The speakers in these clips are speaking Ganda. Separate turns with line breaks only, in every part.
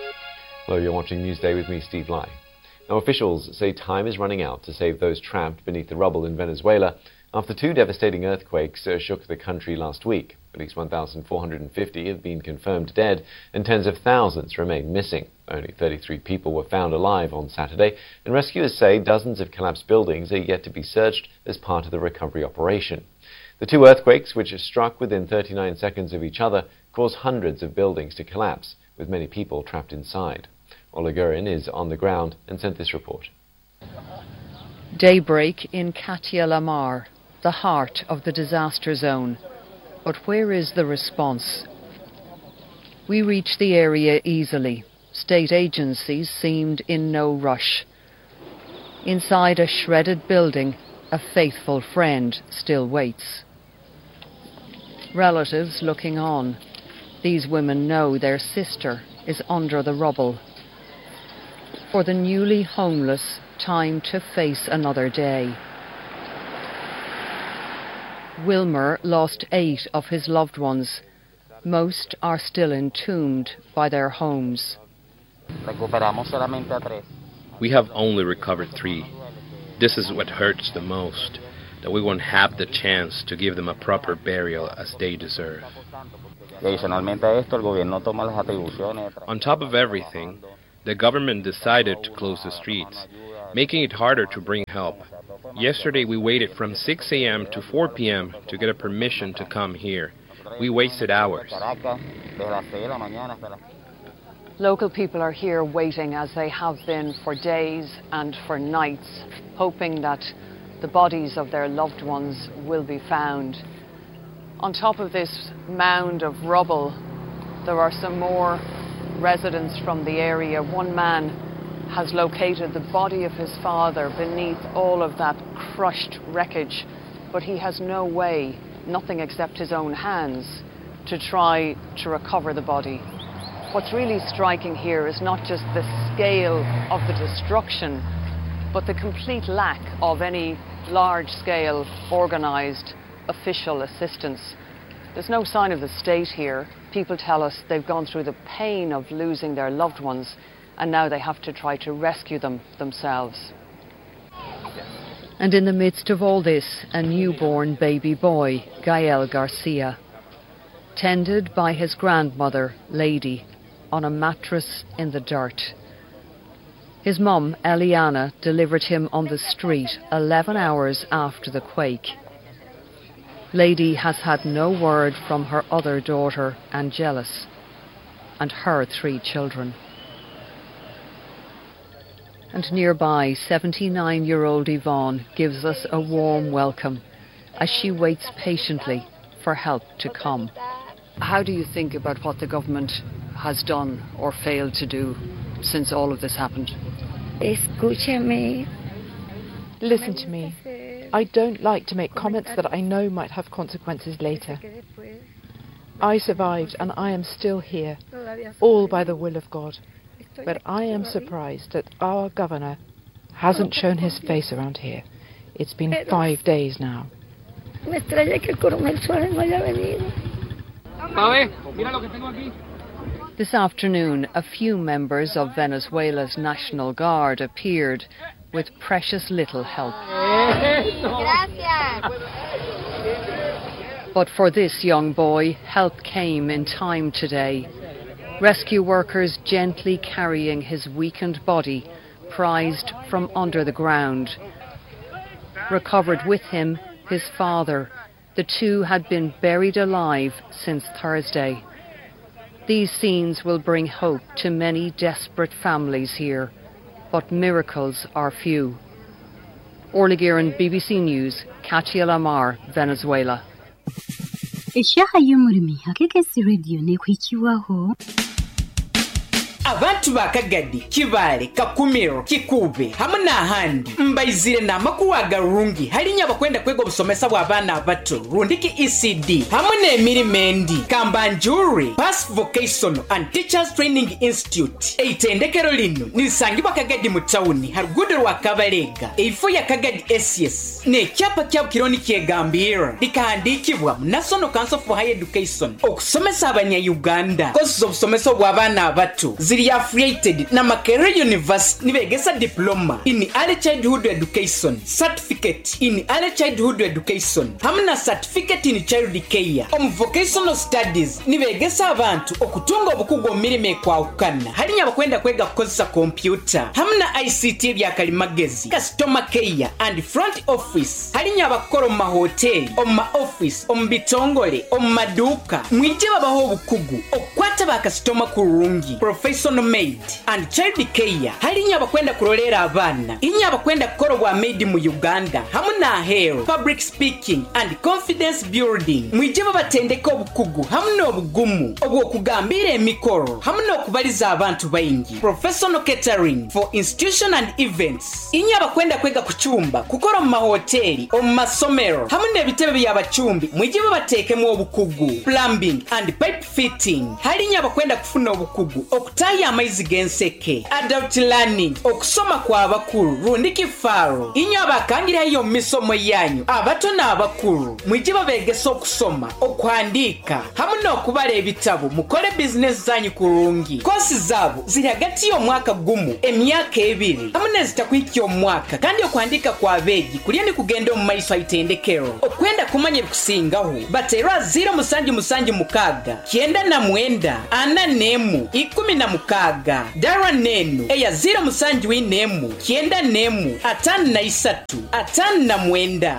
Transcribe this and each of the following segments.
Hello, you're watching Newsday with me, Steve Lai. Now, officials say time is running out to save those trapped beneath the rubble in Venezuela after two devastating earthquakes shook the country last week. At least 1,450 have been confirmed dead and tens of thousands remain missing. Only 33 people were found alive on Saturday, and rescuers say dozens of collapsed buildings are yet to be searched as part of the recovery operation. The two earthquakes, which struck within 39 seconds of each other, caused hundreds of buildings to collapse, with many people trapped inside. Ola Gurin is on the ground and sent this report.
Daybreak in Katia Lamar, the heart of the disaster zone. But where is the response? We reached the area easily. State agencies seemed in no rush. Inside a shredded building, a faithful friend still waits. Relatives looking on. These women know their sister is under the rubble. For the newly homeless, time to face another day. Wilmer lost 8 of his loved ones. Most are still entombed by their homes.
We have only recovered 3. This is what hurts the most, that we won't have the chance to give them a proper burial as they deserve. On top of everything, the government decided to close the streets, making it harder to bring help. Yesterday we waited from 6 a.m. to 4 p.m. to get a permission to come here. We wasted hours.
Local people are here waiting, as they have been for days and for nights, hoping that the bodies of their loved ones will be found. On top of this mound of rubble, there are some more residents from the area. One man has located the body of his father beneath all of that crushed wreckage, but he has no way, nothing except his own hands, to try to recover the body. What's really striking here is not just the scale of the destruction, but the complete lack of any large-scale organised official assistance. There's no sign of the state here. People tell us they've gone through the pain of losing their loved ones, and now they have to try to rescue them themselves. And in the midst of all this, a newborn baby boy, Gael Garcia, tended by his grandmother, Lady, on a mattress in the dirt. His mum, Eliana, delivered him on the street 11 hours after the quake. Lady has had no word from her other daughter, Angelis, and her 3 children. And nearby, 79-year-old Yvonne gives us a warm welcome as she waits patiently for help to come. How do you think about what the government has done or failed to do since all of this happened?
Escúchame.
Listen to me. I don't like to make comments that I know might have consequences later. I survived and I am still here, all by the will of God. But I am surprised that our governor hasn't shown his face around here. It's been 5 days now.
This afternoon, a few members of Venezuela's National Guard appeared with precious little help. But for this young boy, help came in time today. Rescue workers gently carrying his weakened body, prized from under the ground. Recovered with him, his father. The 2 had been buried alive since Thursday. These scenes will bring hope to many desperate families here, but miracles are few. Orla Guerin, BBC News, Katia Lamar, Venezuela.
Abantu bakagadi kibale kakumiro kikube hamuna handi mbaizire na makuwa garungi halinya bakwenda kwego busomesa bw'abaana abato rundiki ECD hamuna emirimendi kambanjuri Pass Vocational and Teachers Training Institute eitendekero lino nisangibwa kagadi mu town harugudo rwa Kabalega ifo ya kagadi SCS ne cyapa cya kironi kyegambira likahandikibwa National Council for Higher Education okusomesa abanya Uganda kozo busomesa bw'abaana abato ziri affiliated na Makerere University nibegesa diploma in early childhood education, certificate in early childhood education hamna certificate in child care. Vocational studies nibegesa abantu okutunga obukugu mirime kwa ukana halinya bakwenda kwega kukozesa computer hamna ICT bya kalimagezi, customer care and front office halinya bakoro mu mahoteli, mu office, mu bitongole, mu maduka mwije babaho obukugu okwata ba customer kurungi, professional maid and child care halinya bakwenda kurolera abana inya bakwenda kukorwa maid mu Uganda hamna hair, public speaking and confidence building mwije babatendeka obukugu hamna obugumu obwo kugambira emikoro hamna okubaliza abantu bayingi, professional catering for institution and events inya bakwenda kwega kuchumba kukora mu mahoteli, mu masomero hamna ebitebe by'abachumbi mwije babatekemu obukugu, plumbing and pipe fitting halinya bakwenda kufuna obukugu okutaya amaizi genseke, adult learning okusoma kwa abakuru rundiki faro inya bakangira hiyo misomo yanyu abato na abakuru mwije babegesa okusoma okwandika hamna okubala ebitabo mukole business zanyu kurungi. Kosi zabo ziri hagati yo mwaka gumu emyaka 2 hamna zitakwiki yo mwaka kandi okwandika kwa begi kulyeni kugenda mu maiso ayitendekero okwenda kumanya bikusingaho batera 0 kienda na mwenda ana nemu 16 dara nenu eya 0 kienda nemu atanu na 3 atanu na mwenda.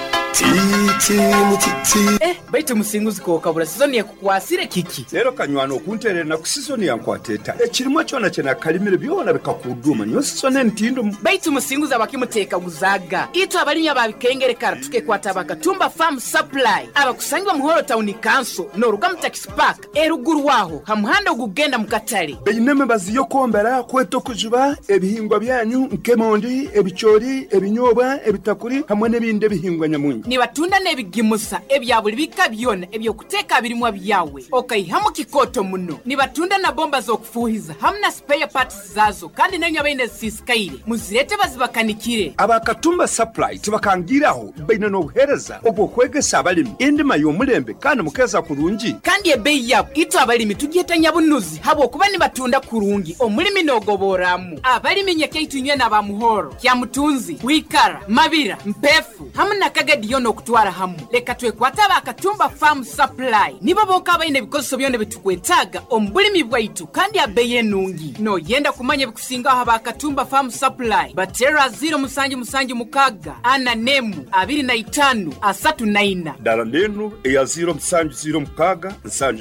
Baitu musinguzi ko kabula sizoni ya kukwasire kiki
lero kanywano okunterera na kusizoni ya nkwateta ekirimo cyona cyana kalimire byona bikakuduma nyo sizoni ntindo.
Baitu musinguzi abakimuteka guzaga itu abalinya babikengere karatuke kwata bakatumba farm supply abakusangwa muhoro town council no rugam tax park eruguru waho hamuhanda ogugenda mukatale
beineme baziyo kombera kweto kujuba ebihingwa byanyu nkemondi ebichori ebinyoba ebitakuri hamwe nebinde bihingwa nyamunyi
ni batunda nebigimusa ebyabuli bikabyona ebyo kuteka birimwa byawe okayihamu kikoto muno ni batunda na bomba zo kufuhiza hamna spare parts zazo kandi nanyo abaine sisikaire muzirete bazibakanikire
abakatumba supply tibakangiraho baina no buhereza obwo kwegesa abalimi indima y'omulembe kandi mukeza kurungi
kandi ebeyi yabo ito abalimi tugihetanya bunuzi habo kuba ni batunda kurungi omulimi nogoboramu abalimi nyekeitunye na bamuhoro kya mutunzi wikara mabira mpefu hamna kagadi yono kutwara hamu leka twekwata bakatumba farm supply nibo boka baine bikoso byone bitukwetaga ombulimi bwaitu kandi abeye nungi no yenda kumanya bikusinga ha bakatumba farm supply batera 0 ana nemu 25 39
dara nenu eya 0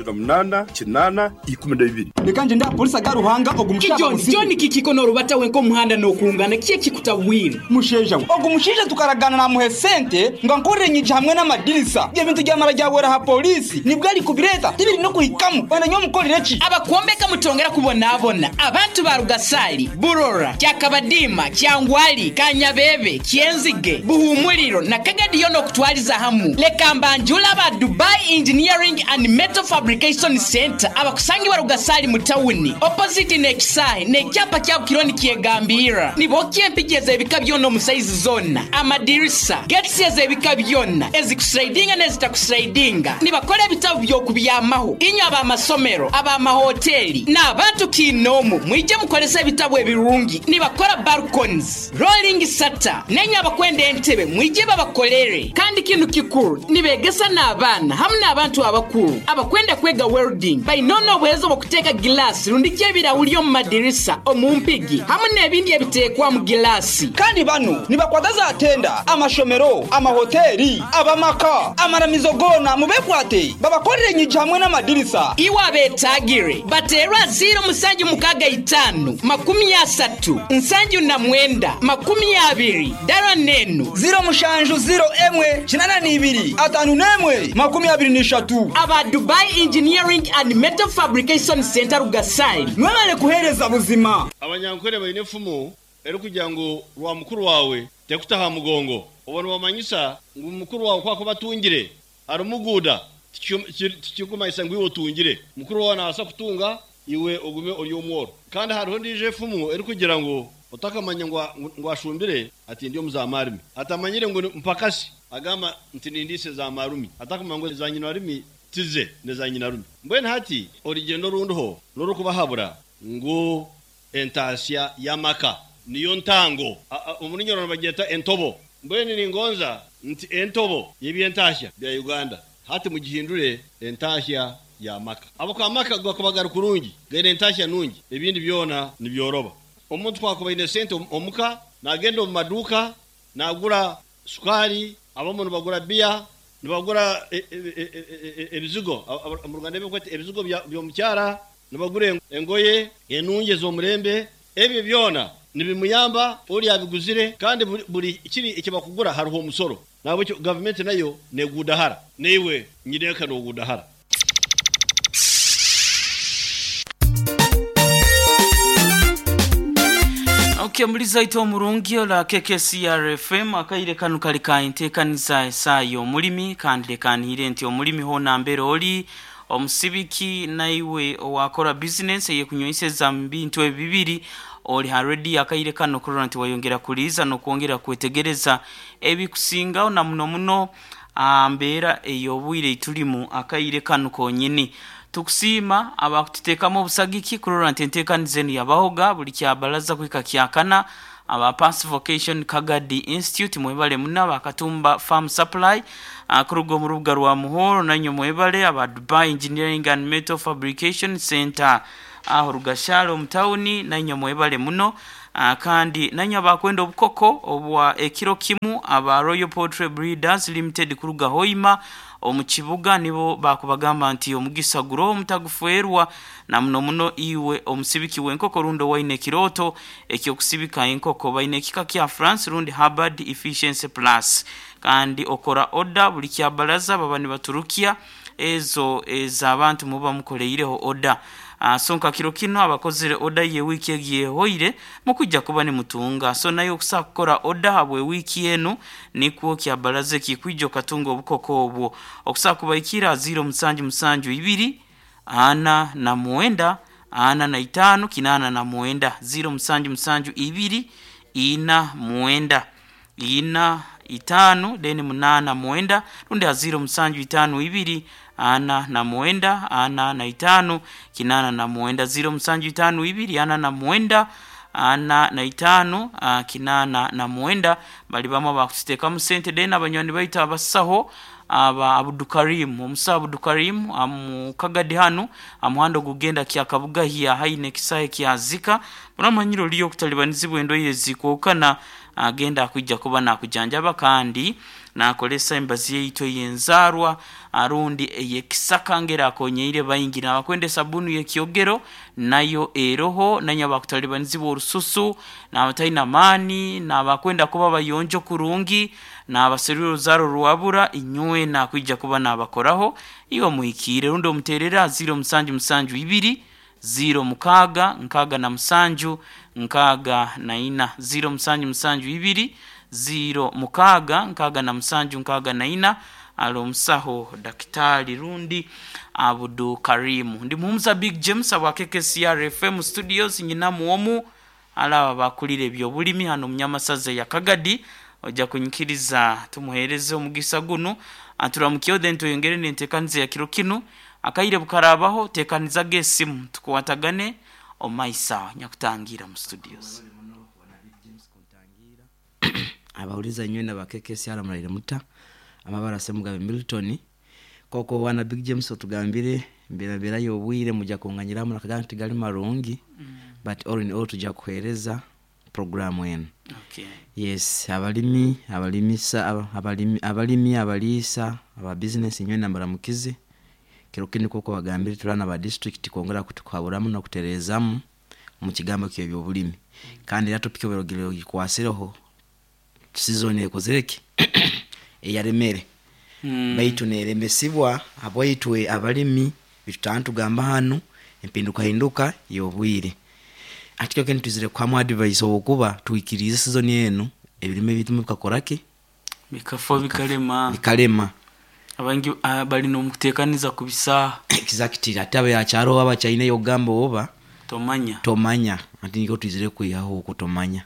8
lekanje nda polisa garuhanga ogumushaka
John kikiko no rubata wenko muhanda no kungana kiye kikutabwira
musheja ogumushije tukaragana na muhesente ngo nkorenye hamwe n'amadirisa y'ebintu byamara byabora ha polisi nibwo ari kubireta tibiri no kuhikamu bana nyo mukorire ki
abakombeka mutongera kubona abantu ba Rugasali Burora Kyakabadima Kyangwali Kanyabebe Kyenzige Buhumuriro na Kagadi yono kutwaliza hamu leka mbanjula ba Dubai Engineering and Metal Fabrication Center abakusangi wa Rugasali mutawuni opposite Nexai ne cyapa cya kironi kiegambira nibo kyempigeze bikabyono mu size zone amadirisa gates yeze bikabyona ezikusraidinga nezitakusraidinga nibakora bitabo byo kubyamaho inyaba amasomero aba mahoteli na abantu kinomu mwije mukoresa bitabo ebirungi nibakora balconies rolling shutter nenya bakwenda entebe mwije babakolere kandi kintu kikuru nibegesa n'abana hamwe n'abantu abakuru abakwenda kwega welding by nono bwezo bokuteka glass rundike birahuri yo mu madirisa omumpigi hamwe n'ebindi ebitekwa mu glass
kandi bano nibakwadaza atenda amashomero amahoteli abamaka amaramizogona mubekwate babakorere nyije hamwe n'amadirisa
iwa betagire batera 0 30 na mwenda 20 dara nenu
0
aba Dubai Engineering and Metal Fabrication Center Rugasali
nwale kuhereza buzima
abanyankore bayine fumo ero kugira ngo rwa mukuru wawe tekutaha mugongo ubona wamanyisa ngo mukuru wawe kwako batungire arumuguda tikikuma isangwe wotungire mukuru wawe nasa kutunga iwe ogume ori omworo kandi hariho ndije fumo ero kugira ngo utakamanya ngo ashumbire ati ndiyo muzamarimi atamanyire ngo mpakasi agama ntinindise za marumi atakamanga za nyina rimi tize neza nyina rumi mbwene hati origendo rundoho noro kubahabura ngu entasya yamaka niyo ntango omuninyo bageta entobo mbwene ningonza nti entobo yebyentasya bya Uganda hati mugihindure entasya yamaka abo kwa maka gwakabagara kurungi gene entasya nungi ebindi byona nibyoroba omuntu kwakuba ine sente omuka nagenda mu maduka nagura sukari abamuntu bagura bia nibagura ebizigo mu Rwanda bekwete ebizigo byo mucyara nibagura engoye enunge zo murembe ebyo byona nibimuyamba uri yabiguzire kandi buri kiri ikibakugura hariho umusoro nabo government nayo negudahara niwe nyireka no gudahara.
Okay, muliza ito murungi ola KKCR FM akaire kanu kali ka intekanisa esayo mulimi kandi kanire nti omulimi ho nambere oli omusibiki naiwe owakora business ye kunyoiseza mbintu ebibiri oli already akaire kanu kurona nti wayongera kuliza no kuongera kwetegereza ebikusinga na muno ambera eyobwire itulimu akaire kanu konyini tukusima abakutekamo busagiki kurora ntentekanize yabahoga buli kyabalaza kwika kyakana aba Pass Vocation Kagadi Institute mwebale muna bakatumba farm supply akurugo mu rubuga rwa Muhoro nanyo mwebale aba Dubai Engineering and Metal Fabrication Center aho rugashalo mtauni nanyo mwebale muno kandi nanyo abakwenda obukoko obwa ekiro kimu aba Royal Poultry Breeders Limited kuruga Hoima omukibuga nibo bakubagamba nti omugisa guro mutagufuerwa na muno iwe omusibiki wenkoko rundo waine kiroto ekyo kusibika enkoko baine kika kya France rundi Hubbard Efficiency Plus kandi okora order buli kyabalaza babani baturukia ezo abantu muba mukoleireho order sonka kiro kino abakozere order ye wiki egiye hoire mukujja kuba ni mutunga so nayo kusakora order habwe wiki eno nikuo kyabalaze kikwijo katungo obukoko obwo okusakuba ikira 0 ana na muenda ana na 5 kinana na muenda 0 ina muenda ina 5 deni munana muenda runde 0 ana na muenda ana na 5 kinana na muenda 0 ana na muenda ana na 5 kinana na muenda bali bama bakuteka mu sente deni abanyoni baita abasaho aba Abdukarim omusa Abdukarim amukagadi hano amuhando gugenda kyakabuga hiya haine kisaye kyazika muramanyiro liyo kutalibanizibwe endo yezikokana agenda akujja kuba nakujanjaba kandi nakolesa embazi yeito yenzarwa arundi eyekisaka ngera akonyeire bayingira abakwende sabunu yekyogero nayo eroho nanya bakutalibanizibwe orususu na abataina mani na abakwenda kuba bayonjo kurungi na abaseruro zaro ruwabura inywe na kujja kuba nabakoraho iyo muhikire rundo muterera 0 nkaga na msanju nkaga na ina 0 nkaga na msanju nkaga na ina alo msaho daktari rundi Abudu Karimu ndi muhumza Big James wa KKCR FM Studios nyina muomu ala bakulire byo bulimi hano mnyamasaze ya Kagadi oja kunyikiriza tumuhereze omugisa guno aturamukiyo dento yongere nentekanize ya kiro kino akaire bukarabaho tekaniza gesimu tukwatagane omaisa nyakutangira mu studios
abauliza nyona bakekesi ara murire muta amabara semugabe Milton koko wana Big James otugambire mbera yobwire mujja kunganyira mu nakaganti gali marungi but all in all tujja kuhereza program yen.
Okay.
Yes, abalimi abalisa aba business nywe nambara mukizi kirokini koko bagambire turana ba district kongera kutukaburamu no kuterezamu mu kigambo kyo byobulimi kandi ratopike berogero gikwasireho season ekozereki eyaremere baitu nerembesibwa aboyitwe abalimi bitutantu gamba hano empinduka hinduka yobwire atiko kene tuzire kwa mu advice okuba tuikirize season yenu ebirime bitume bukakorake
bikafo bikalema abangi bali no mutekaniza kubisa
exactly atabe ya charo aba chaine yogambo oba tomanya ati niko tuzire kuyaho okutomanya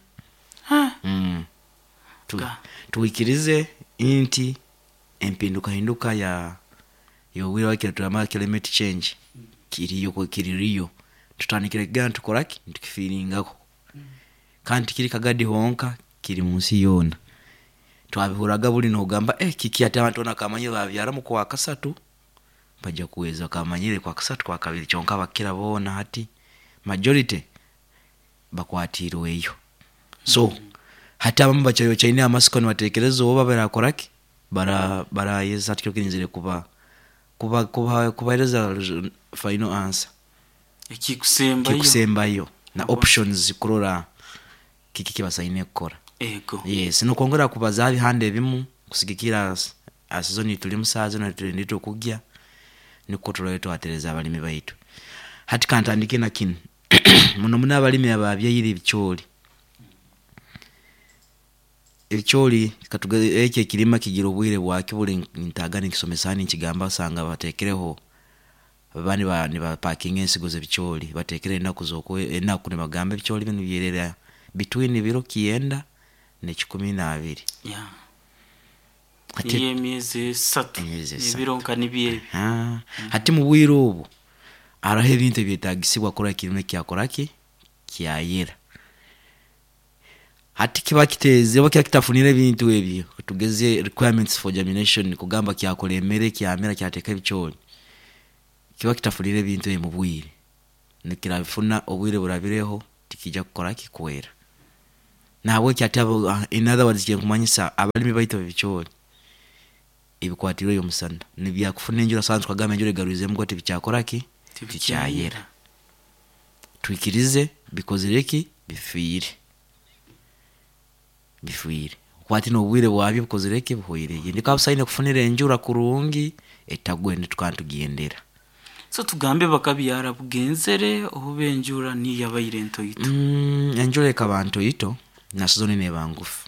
tuikirize inti empinduka hinduka ya yowira wakire turama climate change kiriyo tutandikire gana tukoraki ntukifiringako kandi kiri kagadi honka kiri munsi yona twabihuraga buli nogamba kiki ate abantu nakamanye babyara mu kwa kasatu bajja kuweza kamanyire kwa kasatu kwa kabiri kyonka bakira bona hati majority bakwatirwe eyo so hata bamwe bachayo chaine amasikoni batekerezo oba barakoraki bara yeza tikyo kinzire kubaeleza final answer ekikusembayo na options kurora kiki kibasaine kukora yes no kongera kubazabi hande bimu kusigikira asizoni tuli musazo na ndito kugya niko tuloyeto atereza abalimi baitu hati kantandike na kin muno muna abalimi ababyayire ibicholi katugeze eke kirima kigira obwire bwaki buli ntagani kisomesani kigamba sanga batekereho bani ba parking ensigo ze bicholi batekere enaku zoko enaku ne bagambe bicholi bino byerera between biro kienda ne 12
hati miezi 3 biro nkani bye
hati mu bwiro obo arahe bintu byetagisibwa kora kirime kyakoraki kyayera hati kiba kiteze bakya kitafunire bintu ebyo tugeze requirements for germination kugamba kyakole emere kyamera kyateka ibicholi kiba kitafunire bintu mu bwire nikirabifuna obwire burabireho tikija kukora kikwera nawe kyatabo in other words je kumanyisa abalimi baito bicholi ibikwatiro yo musanda nibyakufuna enjura sanzwe kagame enjura garuze mgote bicyakoraki ticyayera twikirize because reki bifire kwati no bwire bwabi because reki buhoire ndika usaine kufunira enjura kurungi etagwende tukantugendera
so tugambe bakabyara bugenzere obubenjura ni yabayirento yito
enjura kabantu yito na sizoni ne bangufu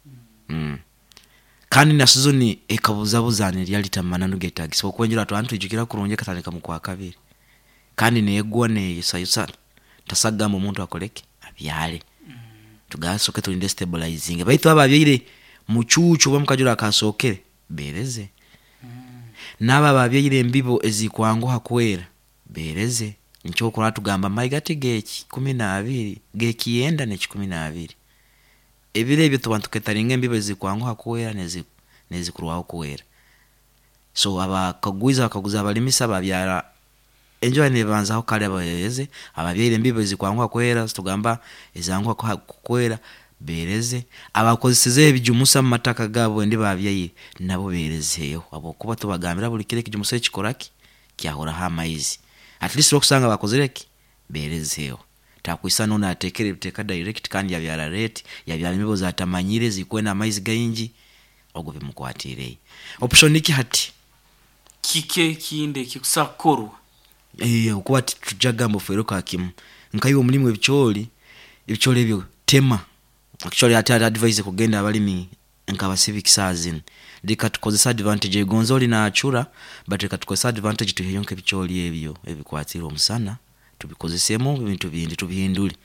kandi na sizoni ekabuza buzane lyalitamana nugetagisa okwenjura twantu ijukira kurunje katandika mu kwa kabiri kandi negwa ne sayusa tasagamba omuntu akoleke abyale tugasoke tulinde stabilizing baitu ababyire muchuchu bamukajura akasokere bereze naba babyire embibo ezikwangu hakwera bereze ncho kora tugamba maigati geki 12 geki yenda ne 12 ebire ebyo tubantu ketaringa embibo ezikwangu hakwera nezikuruwa kwera so abakaguza abalimisa babyara enjoy ne banza okale abayeze ababyire embibo ezikwangu hakwera tugamba ezangu hakwera bereze abakozeseze ebijumusa mu mataka gabo ndi babyaye nabo berezeyo abo kuba tubagambira buli kire kijumusa ekikoraki kyahora ha maizi at least okusanga bakozereki berezeyo takwisa nona atekere biteka direct kandi yabyara rate yabyara mibo za tamanyire zikwena maizi gayinji ogobe mukwatire option iki hati
kike kinde kikusakorwa
kuba tujaga mufero kakimu nkayo mulimu ebicholi ebyo tema actually advise kugenda abalimi nkaba civic sazin dikatukozesa advantage egonzoli na achura but dikatukozesa advantage tuhiyonke bicholi ebyo ebikwatira omusana tubikozesemo ibintu bindi tubihinduli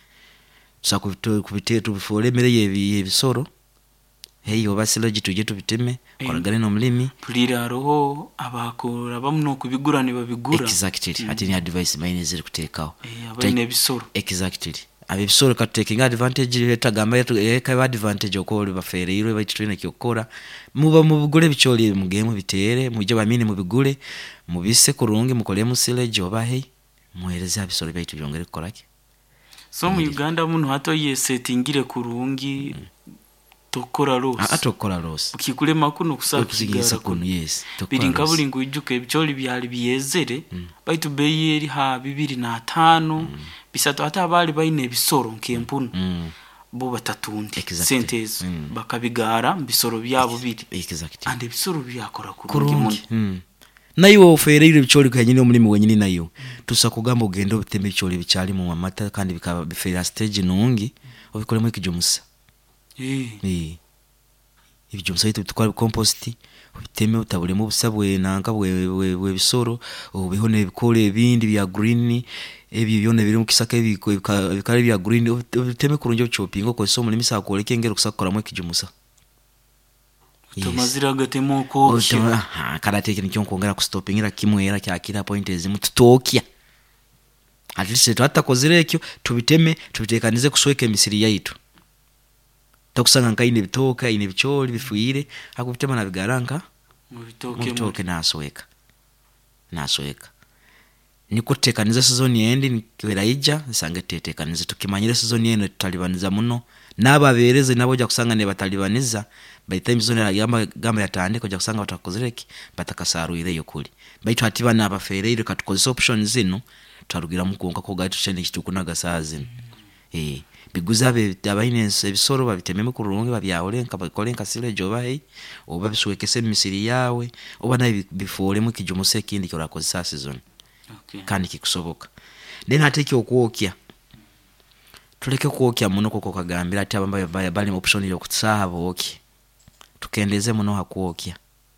kubite tubifole mere yebisoro heyo basilogi tuje tubiteme koragane no mulimi
pulira roho abakora bamno kubigurane babigura
exactly ati ni advice mine ziri kutekao
abane bisoro
exactly abisoro kataking advantage letagamba yeka advantage okoli bafere iro baitwine kyokora muba mubugule bicholi mugemu bitere muje bamini mubigule mubise kurungi mukole musile obahe muhereza bisoro baitu byongere koraki
so mu Uganda muno hato yesetingire kurungi tokora rose
atokora rose
ukikule makuno
kusakusigisa kuno yes
birinka bulingo ijuke ibicholi byali biyezere baitu beyeri ha 205 bisatu hata bali baine bisoro nkempunu bo batatundi sentez bakabigara bisoro byabo biri
exactly
ande bisoro byakora kurungi
nayo ofereire bicholi kanyine omulimi wenyini nayo tusakugamba ogendo biteme bicholi bichali mu mamata kandi bikaba bifera stage nungi obikolemo ikijumusa ibijumusa yitu tukora compost biteme utabulemo busabwe nanga bwe bisoro obihone bikole ebindi bya green ebyo byone biri mu kisaka bikale bya green biteme kurunjo chopping ko so mulimi sakoleke ngero kusakora mu ikijumusa
tumazira gatemo ko
karateke nicyo nkongera ku stoppingira kimwera cyakira point ezimu tutokia at least twatakozere ekyo tubitekanize kusweka emisiri yaitu takusanga nkaine bitoka ine bicholi bifuire akubitema na bigaranka mu bitoke nasweka niko tekanize season yendi nikweraija sange tetekanize tukimanyire season yene tutalibaniza muno nababereze nabo ja kusanga ne batalibaniza by the time zone gamba yatande koja kusanga batakozereki batakasaruire yokuli baitu atiba nabafereire katukozesa option zino twarugira mukonka ko gaitu chene kitukunaga sazi biguzabe abainense ebisoro babitememe ku rulonge babyaolenka bakolenka sile jobai oba bisuwekese misiri yawe oba na bifole mu kijumuse kindi kyo rakozesa season kandi kikusoboka then ateke okuokya tuleke kuokya muno koko kagambira ati abamba bali option yo kutsaba okye tukendeze muno hakuokya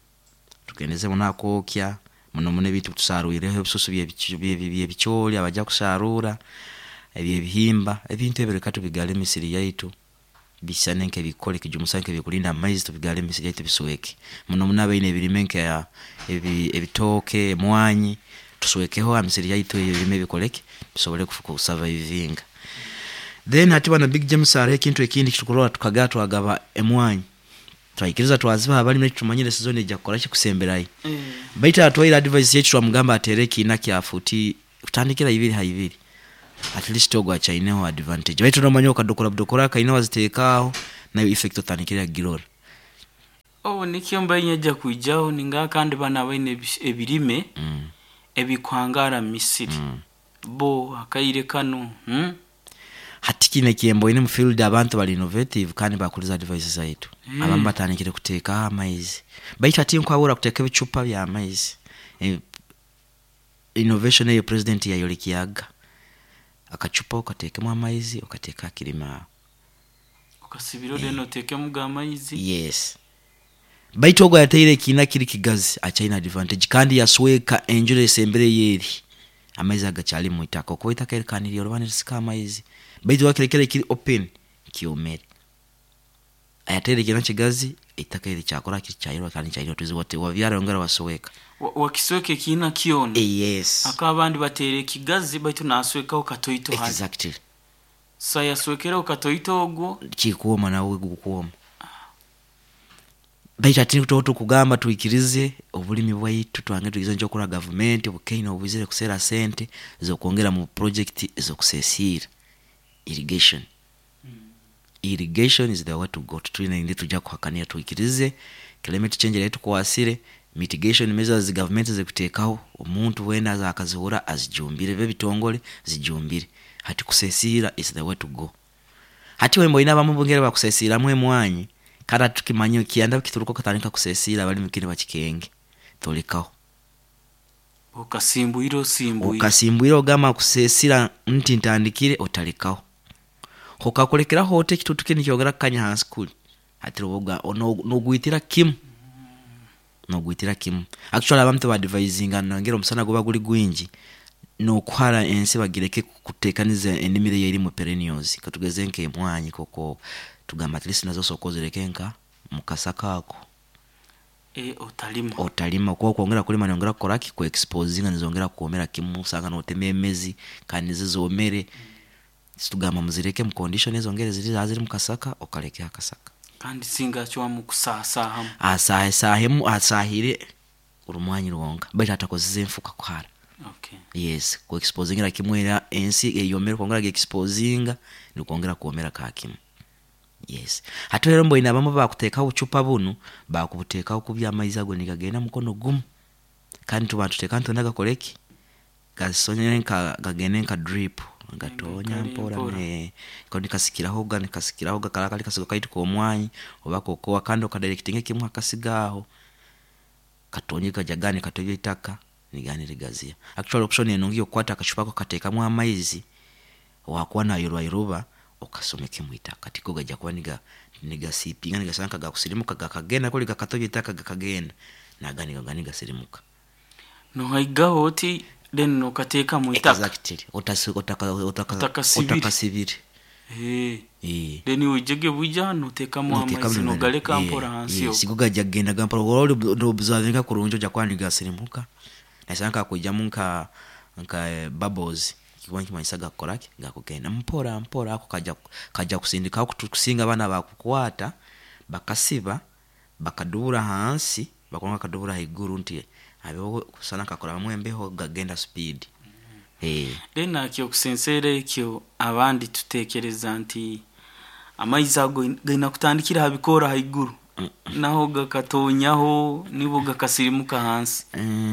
muno bitu tusaruireho ebisusu byebicholi abaja kusarura ebihimba ebintu ebireka tubigale misiri yaitu bisanenke bikole kijumusanke bikulinda amaizi tubigale misiri yaitu bisuweke muno munabe ine birimenke ya ebitoke mwanyi tusuwekeho amisiri yaitu ebirime bikoleke bisobole kufuka surviving then ati bana Big James are kintu ekindi kitukurola tukagato agaba emwanyi twayikiriza twaziba abali muri tumanyire season ejja kola kikusemberayi baita atwaira advice yetu amugamba atereki inaki afuti utandikira ibiri haibiri at least ogwa chaineho advantage baita nomanyoka dokora kaina wazitekaho na effect utandikira girora
nikiomba inyaja kujao ninga kandi bana bane ebirime ebikwangara misiri bo akaire kanu
hatikine kiembo ine mfield abantu bali innovative kandi bakuliza devices zaitu abamba tanikire kuteka amaizi baita ati nkwabura kuteka bichupa bya amaizi innovation ya president ya Yolikiaga akachupa ukateka mu amaizi ukateka kirima
ukasibiro deno teke mu amaizi
yes baita ogwa yateire kina kiri kigazi achaina advantage kandi yasweka enjure sembere yeri amaizi agachali mu itako ko itaka kandi yorobane sika amaizi baita wakirekere kiri open kiomere ayatere kina kigazi itaka iri cyakora kiri cyayiro kandi cyayiro tuzi wote wavyara ngara wasweka
wakisweke kina kione
yes
akabandi batere kigazi baita nasweka ukatoito
hali exactly
saya swekera ukatoito ogwo
kikuoma nawe gukuoma baita tini kutoto kugamba tuikirize obulimi bwaitu twange tugize njo kula government obukaina obuzire kusera sente zo kuongera mu project zo kusesira irrigation irrigation is the way to go to train ndi tujja kuhakania tuikirize climate change letu kwasire mitigation measures the government ze kutekaho umuntu wena za akazihura azijumbire be bitongole zijumbire hati kusesira is the way to go hati wembo ina bamubungere bakusesira mwe mwanyi kada tukimanyo kianda kituruko katanika kusesira bali mukine bakikenge tolekaho ukasimbwiro gama kusesira nti ntandikire otalekaho hokakolekera hote kitutuke nikyogera kanya ha school hati roboga no gwitira kim actually abantu ba advising ngero musana goba guli gwinji no kwara ense bagireke kutekaniza enimire yeri mu perennials katugeze nke mwanyi koko tugamba at least nazo sokozerekenka mukasakako otalima kwa kuongera kulima nyongera koraki ku exposing nizongera kuomera kimu sanga no tememezi kandi zizomere situgamba muzireke mu condition ezongere ziri mukasaka okaleke akasaka
kandi singa cyo mu kusasa hamu
asahemu asahire urumwanyi rwonga baita atakozize mfuka kwara yes ku exposing ra kimwera ensi eyomera kuongera exposing ni kuongera kuomera kakimu yes hatwero mbo ina bamwe bakuteka uchupa bunu bakubuteka ukubya amaizi ago nikagenda mukono gumu kandi tubantu tekanto ndaga koleki gasonyenka gagenenka drip ngatonya mpora ne kandi kasikiraho kalakali kasigo kaitu ko mwanyi obako ko akando ka directing kimwe akasigaho katonyeka jagani katoye itaka nigani ligazia actual option yenongiyo kwata akachupa ko kateka mu amaizi wakwa na yorwa okasomeke muita katiko gaja kwa niga sipinga niga sanka gakusirimuka gakagenda kuli gakatoje taka gakagenda nagani gani gasirimuka
no haiga hoti then no kateka muita
exactly otakasibiri
then ujege buja no teka mu amaizi no galeka mpora hansio
siguga jagenda gampora wali do observing kurunjo ja kwa niga sirimuka nasanka kujya munka bubbles kiwanyi kimanyisa gakoraki gakugenda mpora ako kajja kusindika kusinga abana bakukwata bakasiba bakadubura hansi bakonga kadubura haiguru nti abeho kusana kakora bamwembeho gagenda speed
Lena kyo kusensera ekyo abandi tutekereza nti amaiza gaina kutandikira habikora haiguru naho gakatonyaho nibo gakasirimuka hansi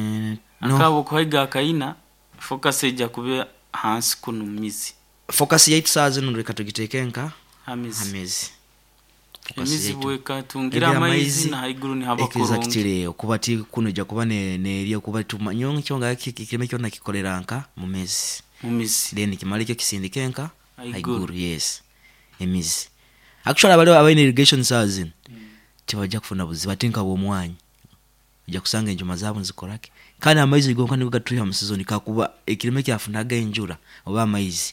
akabo kwaiga kaina focus eja kube hansi kuno mizi
focus yaitu sazi nureka tugitekenka
hamizi emizi bweka tungira amaizi na haiguru ni haba korongi
exactly kubati kuno ja kuba ne kuba tumanyonga cyonga kikireme cyo nakikoleranka mu mizi then kimali cyo kisindikenka haiguru yes emizi actually abali irrigation sazi tibajja kufuna buziba tinka bo mwanyi ujja kusanga enjuma zabo nzikorake kana amaizi gonka ni gatuya mu season kakuba ekireme kyafunaga enjura oba amaizi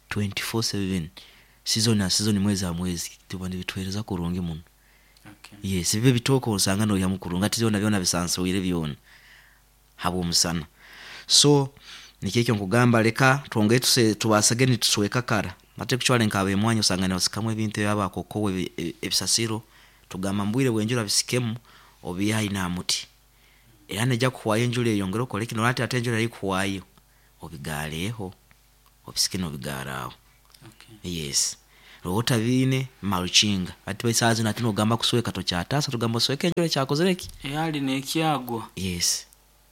24/7 season mwezi tubone bitwereza kurungi muno yes bibe bitoko usanga no yamukurunga tizona byona bisanso wire byona habo musana so nikekyo nkugamba leka twonge tubasageni tusuweka kara mate kuchwale nkabe mwanyo usanga ne usikamwe ibintu yaba kokowe ebisasiro tugamba mbwire bwenjura bisikemu obiyayi na muti era neja kuwaye njule yongero koleki no ati atenjura yikuwayo obigaleho obisikeno bigarawo yes rota vine mulching ati bisazi natino gamba kusuweka to cyatasa tugamba suweke njole cyakozereki
yali nekyagwa
yes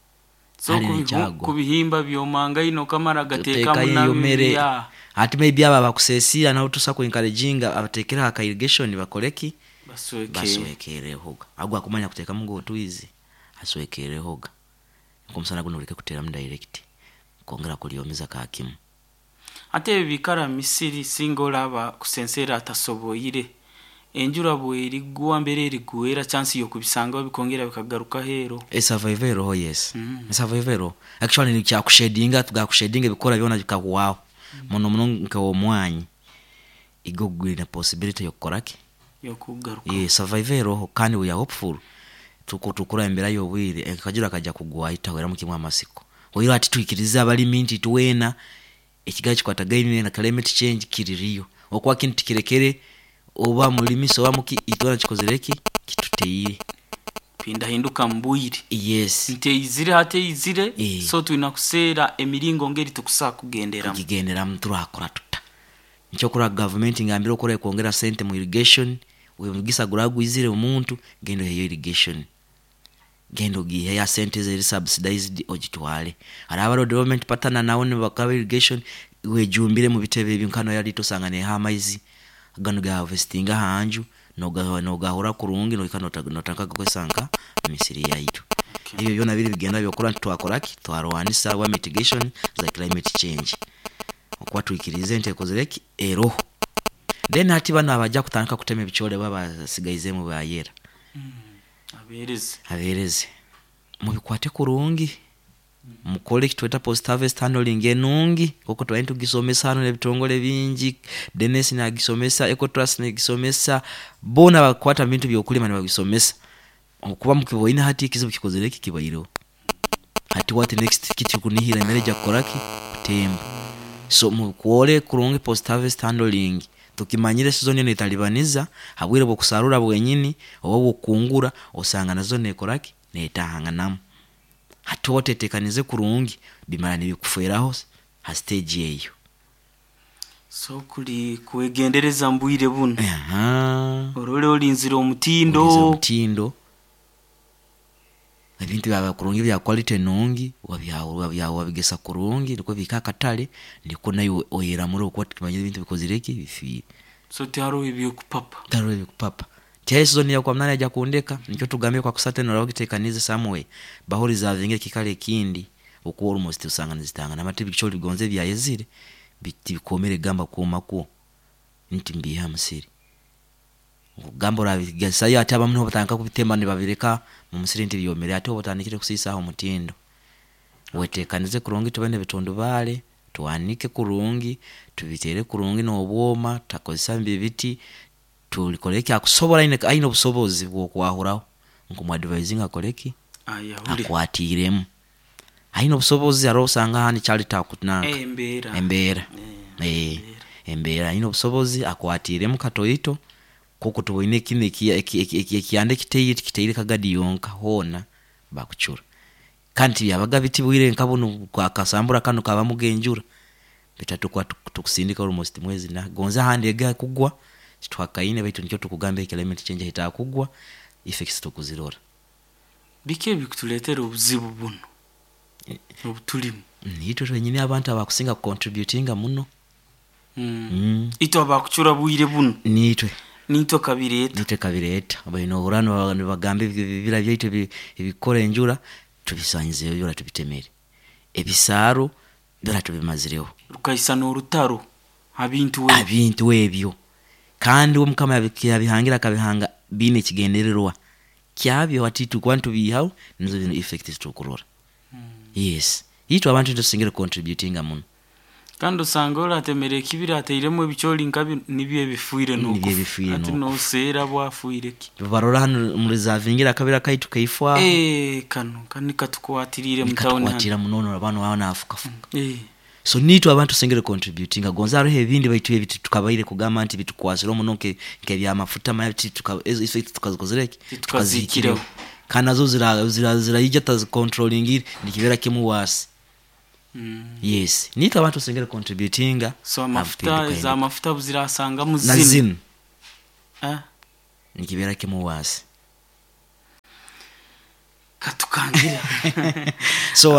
so kubihimba byomanga ino kamara gateka munamere
ati maybe aba bakusesira na utusa ku encouraging abatekera aka irrigation bakoleki baswekere hoga agwa kumanya kuteka mungo tuizi aswekere hoga kumsana gunurike kutera mdirect kongera kuliomiza ka hakimu
ate bikara misiri singola aba kusensera atasoboyire enjura bweri guwa mbere riguera chance yo kubisanga bikongera bikagaruka hero
survivor yes survivor actually ni cya kushedinga tugakushedinga bikora byona bikakuwaho muno nkawo mwanyi igogwira possibility yo koraki
yo kugaruka
survivor kandi we are hopeful tukura embera yo bwire ekajura kajja kugwa itawera mu kimwa masiko oyira ati twikiriza bali minti tuwena ekigachi kwatagaine na climate change kiririyo okwa kintu kirekere oba mulimiso wa muki itona chikozereki kituteyire
pinda hinduka mbuyiri
yes
nteyizire hate izire so tuinakusera emiringo ngeri tukusa kugendera
mturu akora tuta nicho kura government ngambiro kora kuongera sente mu irrigation wemugisa guragu izire umuntu gendo heyo irrigation gendo gihe ya sente zeri subsidized ojitwale arabaro development patana naone bakaba irrigation wejumbire mu bitebe binkano yali tosangane ha maizi gano ga harvestinga hanju no gahora kurungi no ikanotaka kwesanga misiri yaitu ibyo byona biri bigenda byokora twakoraki twarwanisa wa mitigation za climate change okwa twikirize ntekozereki eroho then hati bana abajja kutanka kutema bichole baba sigaize mu bayera abereze mubikwate kurungi mukole kitweta post harvest handling enungi koko twaintu gisomesa hano nebitongole bingi Dennis na gisomesa Ecotrust na gisomesa bona bakwata bintu byokulima ne bagisomesa okuba mukiboina hati kizibu kikozereki kibayiro hati what next kitu kunihira manager koraki tembo so mukole kurungi post harvest handling tukimanyire season ne talibaniza habwire bo kusarura bwenyini obo kungura osanga nazo ne koraki ne tahanga namu hatote tekanize kurungi bimara nibikuferaho ha stage yeyo
so kuli kuegendereza mbuyire buno orole olinzira omutindo ebintu bya kurungi bya quality nungi wabigesa kurungi ndiko bikakatale ndiko nayo oyera muri okwo tumanye ibintu bikozireki bifi so taro ibyo kupapa
Tieso ni kwa mnane aja kuondeka nicho tugambe kwa kusate na rogitekanize samwe bahori za vingire kikale kindi uko almost usanga nzitanga na matibi kicholi gonze bya yezire biti bikomere gamba kuma ko ntimbi hamusiri gambo la bigasa ya ataba mno batanka kubitemba ne babireka mu musiri nti byomere ate obutanikire kusisa aho mutindo wetekanize kurungi tubene bitondo bale tuanike kurungi tubitere kurungi no bwoma takozisa mbibiti tulikoleki akusobola ine obusobozi bwo kwahuraho ngo mu advising akoleki
ayahuri
akwatiremu aina obusobozi arosanga hani chali takutunaka embera aina obusobozi akwatire mu katoyito koko tuwine kine kiyande kiteyire kagadi yonka hona bakuchura kanti yabaga bitibwire nkabuno kwa kasambura kano kaba mugenjura bitatu kwa tukusindika almost mwezi na gonza handi ega kugwa twakaine baitu nicyo tukugambe element change hita kugwa effects tukuzirora
bike bikutuletera obuzibu buno obutulimu
nito twenyine abantu abakusinga contributinga muno
ito abakuchura buire buno
nito
kabireta
abaino urano bagambe bibira byaitu ebikora enjura tubisanyize yora tubitemere ebisaro dora tubimazireho
rukaisana urutaro
abintu ebyo kandi omukama yabihangira kabihanga bine kigendererwa kyabyo atitu kwantu bihawo nizo bino effects tukurora yes ito abantu tusingire contributing amuno
kandi usanga uratemere kibira ateiremo ibicyoli nkabi nibye bifuire no ati no sera bwafuire ki
barora hano muri zavingira kabira kaitu kaifwa
kano kanika tukwatirire mutaoni
kwatira munono abantu baona afukafuka so nito abantu sengere contributing agonzaro hebindi baitu ebiti tukabaire kugama anti bitukwasiro munoke nkebya mafuta mayati effect tukazikozereki tukazikire kanazo zira ijata controlling iri nikibera kimu wasi yes nito abantu sengere contributing
so mafuta buzirasanga muzini
nikibera kimu wasi
katukangira
so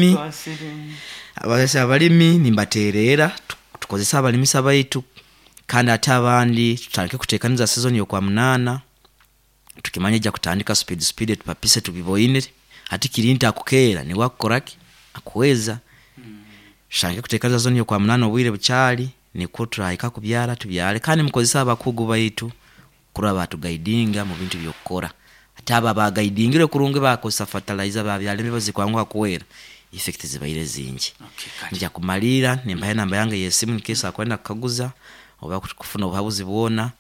abalimi nimbaterera tukozesa abalimi sabaitu kandi atabandi tutalike kutekaniza season yo kwa munana tukimanye ja kutandika speed tupapise tubiboine ati kirinta akukera ni wakoraki akuweza shange kutekaniza season yo kwa munana obwire buchali ni kutra ikakubyara tubyale kandi mukozesa abakugu baitu kura batu guidinga mu bintu byokora ataba ba guidingire kurunge bakosa fertilizer babyale bibazi kwangwa kuwera effect zibaire zingi njya kumalira nimbaye namba yange yesimu nkesa akwenda kaguza oba kufuna obuhabuzi buona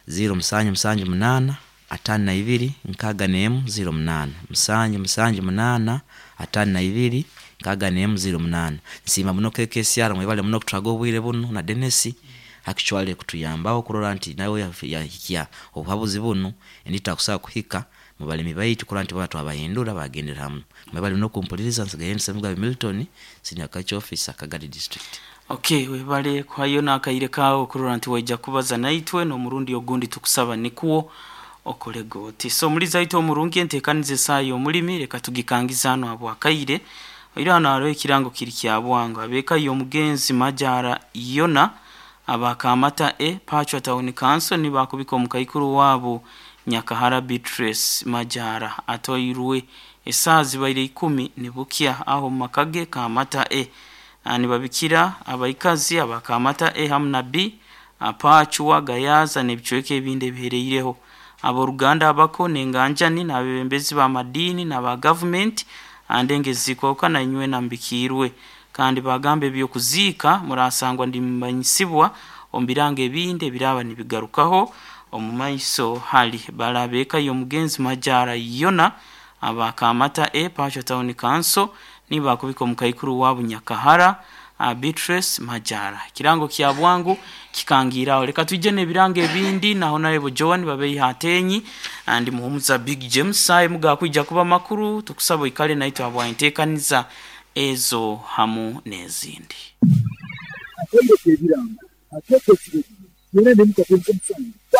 0 5 nkaga nemu 08 8 5 nkaga nemu 08 nsima muno KKCR mwebale muno kutrago obwire buno na Denesi actually kutuyambaho kurora anti nawe yahikia obuhabuzi buno endita kusaba kuhika mubalimi baitu kuranti batu abayendura bagendera hamwe mwebale no kumpuliriza nsigaye Mugabe Milton senior coach officer Kagadi district
webale kwayo nakaire kawo kuranti wajja kubaza naitwe no murundi ogundi tukusaba nikuwo okolegoti so muri zaito murungi entekanize sayo mulimi reka tugikangizano abo akaire irana aro ikirango kiri kyabwanga abeka yo mugenzi majara yona abakamata Pacho Town Council ni bakubiko mukayikuru wabo Nyakahara Beatrice Majara atoirwe esazi baire 10 nibukia aho makage kamata ani babikira abayikazi abakamata hamna B Pacho wagayaza nebichweke binde bihereireho abo Ruganda abako nenganjani nabebembezi ba madini na ba government andengeziko kana nywe nambikirwe kandi bagambe byo kuzika murasangwa ndimbanyisibwa ombirange binde biraba nibigarukaho omumaiso hali balabeka yo mugenzi majara yona abakamata Pacho Town Council niba kubiko mukayikuru wabo Nyakahara Beatrice Majara kirango kyabwangu kikangira oleka tujene birange bindi naho narebo Joan babeyi hatenyi andi muhumuza Big James sai muga kujja kuba makuru tukusabo ikale naito abwaintekaniza ezo hamu nezindi
akwende kebiranga akeke kibiri yone ndimukapembe msangi